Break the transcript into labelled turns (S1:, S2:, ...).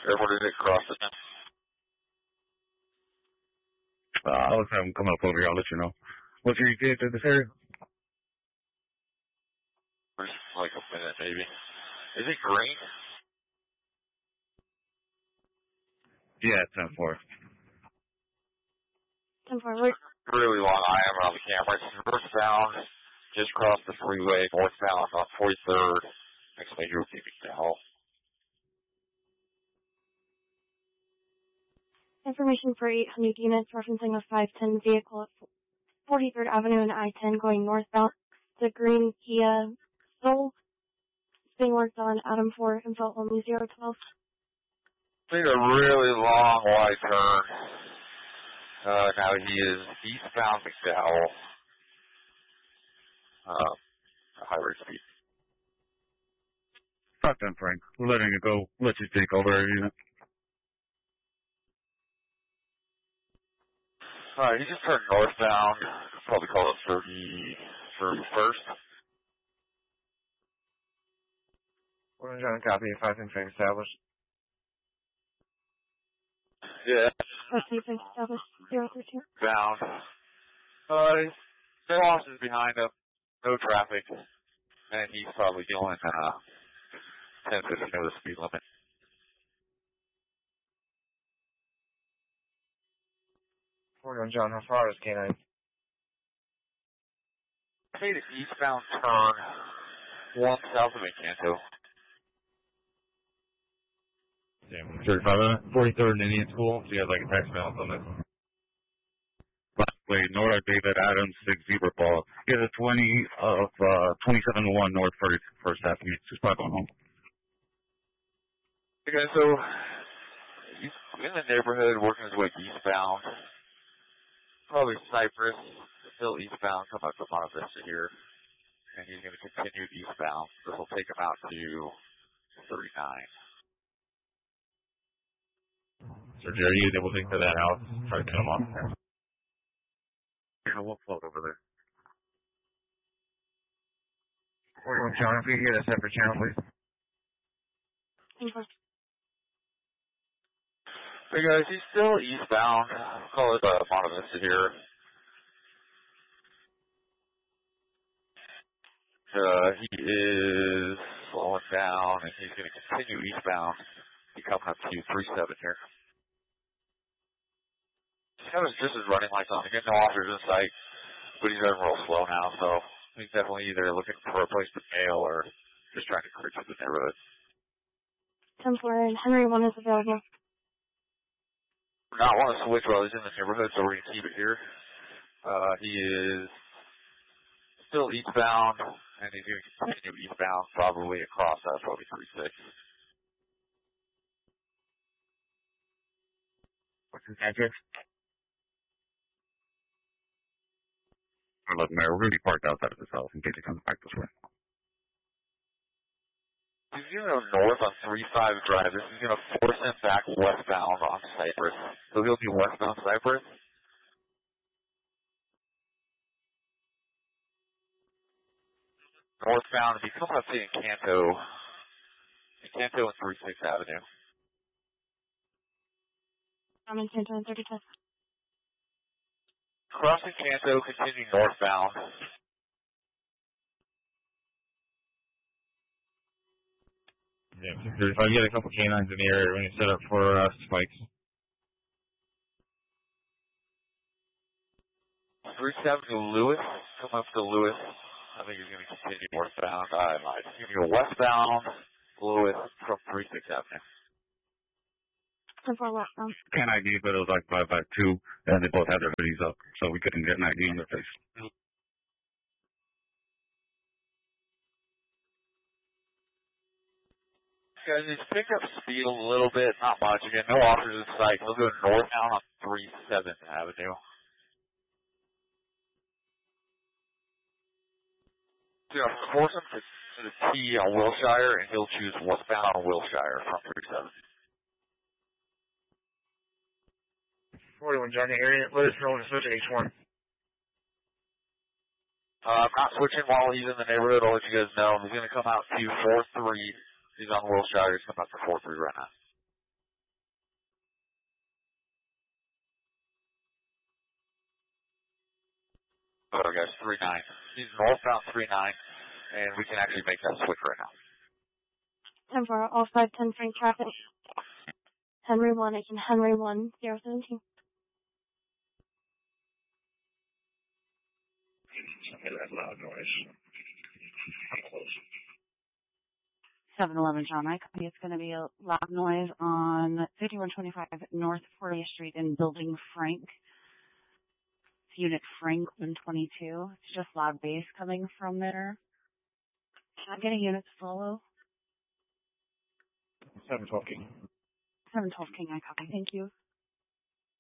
S1: Airport is it crossed it now?
S2: I'll have him come up over here. I'll let you know. What's your ETA to this area?
S1: Just like a minute, maybe. Is it green?
S2: Yeah, 10-4.
S3: 10-4.
S1: Really long IM on the camera. It's northbound, just crossed the freeway, northbound on 43rd. Next major will be McDowell.
S3: Information for 800 units referencing a 510 vehicle at 43rd Avenue and I-10 going northbound. The green Kia Soul is being worked on. Adam 4, info only 012.
S1: It's a really long wide turn. Now he is eastbound McDowell. High rate speed.
S2: Stop then, Frank. We're letting it go. Let you take over, you know.
S1: Alright, he just turned northbound. Probably call it 31st.
S4: We're trying to copy a 510 frame established.
S1: Yeah.
S3: Receiving established 013.
S1: Bound. No officers behind him. No traffic. And he's probably going 10, 15 over the speed limit.
S4: John, how far is K9?
S1: I made an eastbound turn, 1 south of Encanto.
S2: Yeah, 35, 43rd and Indian School. So you have like a text balance on this. Wait, Nora David Adams, 6 Zebra Ball. He has a 20 of 27-1 North first half. He's probably going home.
S1: Okay, so he's in the neighborhood working his way eastbound. Probably Cypress, still eastbound, come up to Monte Vista here. And he's going to continue eastbound. This will take him out to 39.
S2: So, Jerry, are you able to take to that house? Try to cut him off there. Yeah, we'll float over there.
S4: John, if we can get a separate channel, please.
S1: Hey guys, he's still eastbound. I'll call it Monte Vista here. He is slowing down, and he's going to continue eastbound. He's coming up to 37 here. Just his running lights on. Again, no officers in sight, but he's running real slow now, so he's definitely either looking for a place to bail or just trying to cruise through the neighborhood.
S3: 10-4 and Henry 1 is available.
S1: Not want to switch while he's in the neighborhood, so we're going to keep it here. He is still eastbound, and he's going to continue eastbound, probably across 43-6.
S2: What's his address? Look, Mayor, we're going to be parked outside of this house in case he comes back this way.
S1: He's going to go north on 35 Drive. This is going to force him back westbound on Cypress. So he'll be westbound Cypress. Northbound, if you come up to Encanto and 36th Avenue.
S3: I'm in Encanto and 35th.
S1: Crossing Encanto, continue northbound.
S2: Yeah, if I get a couple canines in the area, we're going to set up for spikes.
S1: 370 Lewis, come up to Lewis. I think he's going to continue northbound. I lied. He's going to go westbound Lewis from 36th Avenue.
S3: 10-4 westbound.
S2: Can't ID, but it was like 5 by 2, and they both had their hoodies up, so we couldn't get an ID on their face.
S1: Guys, he's picked up speed a little bit, not much. Again, no officers in sight. He'll go northbound on 37th Avenue. So, force him to the T on Wilshire, and he'll choose westbound on Wilshire from 37th.
S4: 41 John, the area. Let us know when to switch to H1.
S1: I'm not switching while he's in the neighborhood. I'll let you guys know. He's going to come out to 43. He's on Wilshire. He's coming out to 43 right now. Sorry guys, 39. He's northbound 39, and we can actually make that switch right now.
S3: 10 for all 510 Frank traffic. Henry 1, agent Henry 1, 017.
S2: That loud noise. I'm close.
S5: 711 John, I copy. It's going to be a loud noise on 5125 North 40th Street in Building Frank. It's Unit Frank 122. It's just loud bass coming from there. Can I get a unit to follow?
S2: 712 King.
S5: 712 King, I copy. Thank you.